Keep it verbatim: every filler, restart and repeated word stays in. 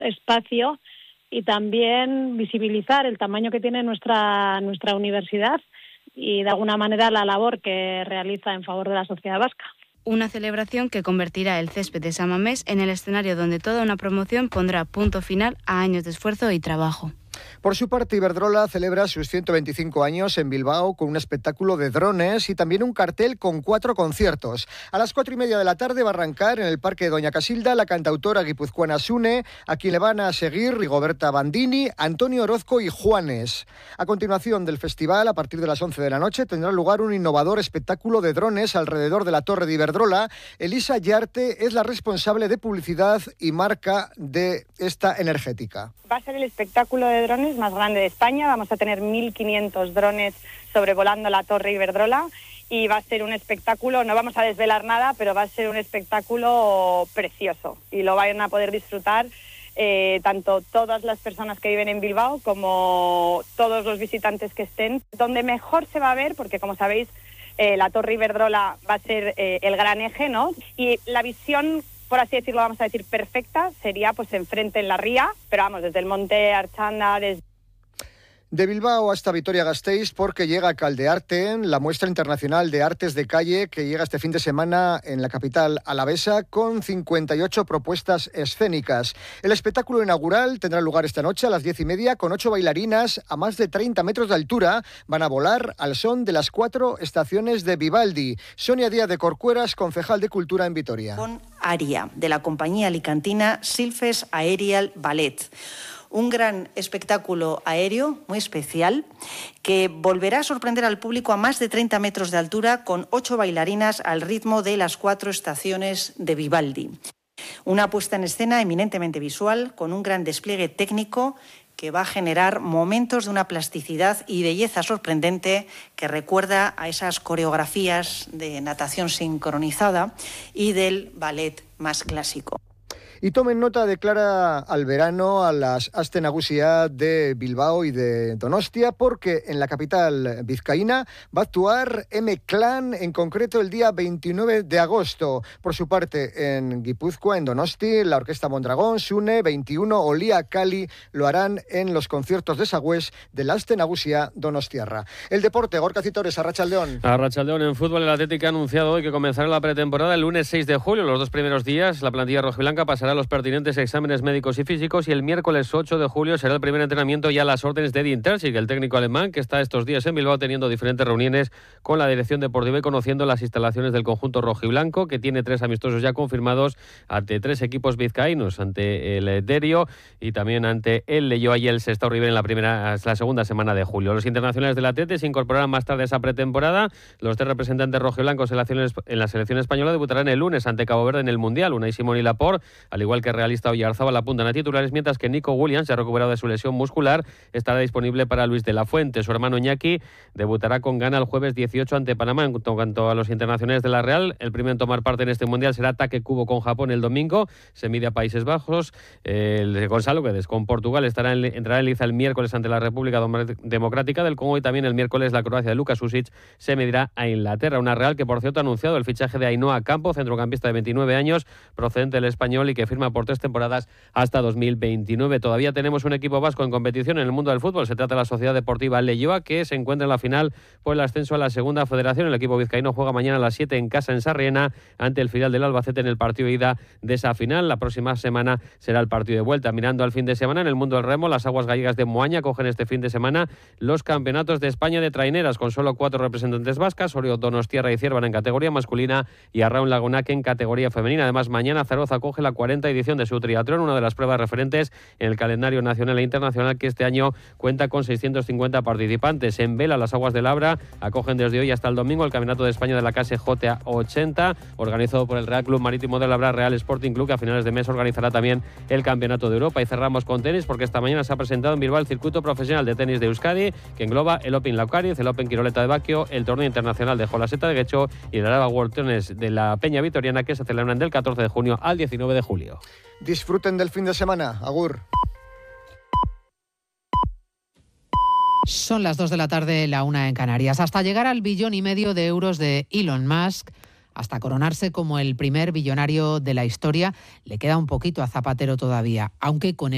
espacio y también visibilizar el tamaño que tiene nuestra, nuestra universidad y de alguna manera la labor que realiza en favor de la sociedad vasca. Una celebración que convertirá el césped de San Mamés en el escenario donde toda una promoción pondrá punto final a años de esfuerzo y trabajo. Por su parte, Iberdrola celebra sus ciento veinticinco años en Bilbao con un espectáculo de drones y también un cartel con cuatro conciertos. A las cuatro y media de la tarde va a arrancar en el Parque Doña Casilda la cantautora guipuzcoana Sune, a quien le van a seguir Rigoberta Bandini, Antonio Orozco y Juanes. A continuación del festival, a partir de las once de la noche, tendrá lugar un innovador espectáculo de drones alrededor de la torre de Iberdrola. Elisa Yarte es la responsable de publicidad y marca de esta energética. Va a ser el espectáculo de drones más grande de España. Vamos a tener mil quinientos drones sobrevolando la Torre Iberdrola y va a ser un espectáculo, no vamos a desvelar nada, pero va a ser un espectáculo precioso y lo van a poder disfrutar eh, tanto todas las personas que viven en Bilbao como todos los visitantes que estén. Donde mejor se va a ver, porque como sabéis, eh, la Torre Iberdrola va a ser eh, el gran eje, ¿no? Y la visión, por así decirlo, vamos a decir perfecta, sería pues enfrente en la ría, pero vamos, desde el Monte Archanda, desde... De Bilbao hasta Vitoria-Gasteiz, porque llega Caldearte, la muestra internacional de artes de calle que llega este fin de semana en la capital alavesa con cincuenta y ocho propuestas escénicas. El espectáculo inaugural tendrá lugar esta noche a las diez y media con ocho bailarinas a más de treinta metros de altura. Van a volar al son de las cuatro estaciones de Vivaldi. Sonia Díaz de Corcueras, concejal de Cultura en Vitoria. Con Aria, de la compañía alicantina Silfes Aerial Ballet. Un gran espectáculo aéreo muy especial que volverá a sorprender al público a más de treinta metros de altura con ocho bailarinas al ritmo de las cuatro estaciones de Vivaldi. Una puesta en escena eminentemente visual con un gran despliegue técnico que va a generar momentos de una plasticidad y belleza sorprendente que recuerda a esas coreografías de natación sincronizada y del ballet más clásico. Y tomen nota de Clara Alberano a las Aste Nagusia de Bilbao y de Donostia, porque en la capital vizcaína va a actuar M-Clan, en concreto el día veintinueve de agosto. Por su parte, en Guipúzcoa, en Donosti, la Orquesta Mondragón, Sune, veintiuno, Olía, Cali, lo harán en los conciertos de Sagüés de la Aste Nagusia Donostiarra. El deporte, Gorka Citores, Arratsaldeon. Arratsaldeon, en fútbol, el Atlético ha anunciado hoy que comenzará la pretemporada el lunes seis de julio. Los dos primeros días, la plantilla rojiblanca pasará los pertinentes exámenes médicos y físicos y el miércoles ocho de julio será el primer entrenamiento ya a las órdenes de Edin Terzic, el técnico alemán que está estos días en Bilbao teniendo diferentes reuniones con la dirección deportiva y conociendo las instalaciones del conjunto rojiblanco, que tiene tres amistosos ya confirmados ante tres equipos vizcaínos, ante el Derio y también ante el Leioa y el Sestao River en la primera, la segunda semana de julio. Los internacionales del Atleti se incorporarán más tarde a esa pretemporada. Los tres representantes rojiblancos en la, en la selección española debutarán el lunes ante Cabo Verde en el Mundial. Unai Simón y Laporte, al igual que Realista Oyarzábal, apuntan a titulares, mientras que Nico Williams, se ha recuperado de su lesión muscular, estará disponible para Luis de la Fuente. Su hermano Iñaki debutará con Ghana el jueves dieciocho ante Panamá. En cuanto a los internacionales de la Real, el primero en tomar parte en este Mundial será Take Kubo con Japón el domingo, se mide a Países Bajos. El Gonzalo Guedes con Portugal estará en, entrará en liza el miércoles ante la República Democrática del Congo, y también el miércoles la Croacia de Luka Susic se medirá a Inglaterra. Una Real que, por cierto, ha anunciado el fichaje de Ainhoa Campo, centrocampista de veintinueve años, procedente del Español y que firma por tres temporadas hasta dos mil veintinueve. Todavía tenemos un equipo vasco en competición en el mundo del fútbol. Se trata de la Sociedad Deportiva Leioa, que se encuentra en la final por el ascenso a la segunda federación. El equipo vizcaíno juega mañana a las siete en casa en Sarriena ante el filial del Albacete en el partido de ida de esa final. La próxima semana será el partido de vuelta. Mirando al fin de semana, en el mundo del remo, las aguas gallegas de Moaña cogen este fin de semana los campeonatos de España de traineras, con solo cuatro representantes vascas: Orio, Donostiarra y Ciervan en categoría masculina y Arraun Lagunac en categoría femenina. Además, mañana Zaragoza coge la cuarta edición de su triatlón, una de las pruebas referentes en el calendario nacional e internacional, que este año cuenta con seiscientos cincuenta participantes. En vela, las aguas de Labra acogen desde hoy hasta el domingo el Campeonato de España de la K S J ochenta, organizado por el Real Club Marítimo de Labra, Real Sporting Club, que a finales de mes organizará también el Campeonato de Europa. Y cerramos con tenis, porque esta mañana se ha presentado en Bilbao el circuito profesional de tenis de Euskadi, que engloba el Open Laukariz, el Open Quiroleta de Baquio, el torneo internacional de Jolaseta de Guecho y el Araba World Tennis de la Peña Vitoriana, que se celebran del catorce de junio al diecinueve de julio. Disfruten del fin de semana. Agur. Son las dos de la tarde, la una en Canarias. Hasta llegar al billón y medio de euros de Elon Musk, hasta coronarse como el primer billonario de la historia, le queda un poquito a Zapatero todavía, aunque con el